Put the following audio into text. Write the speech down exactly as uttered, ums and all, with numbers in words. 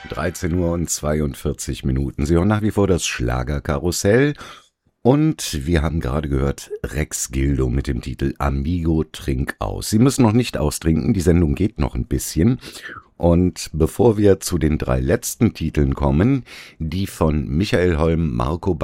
dreizehn Uhr und zweiundvierzig Minuten. Sie hören nach wie vor das Schlagerkarussell und wir haben gerade gehört Rex Gildo mit dem Titel Amigo, trink aus. Sie müssen noch nicht austrinken, die Sendung geht noch ein bisschen. Und bevor wir zu den drei letzten Titeln kommen, die von Michael Holm, Marco